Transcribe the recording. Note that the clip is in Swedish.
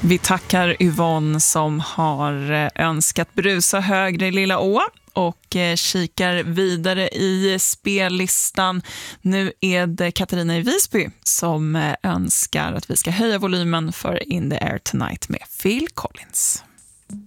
Vi tackar Yvonne som har önskat brusa högre i Lilla Å och kikar vidare i spellistan. Nu är det Katarina i Visby som önskar att vi ska höja volymen för In the Air Tonight med Phil Collins.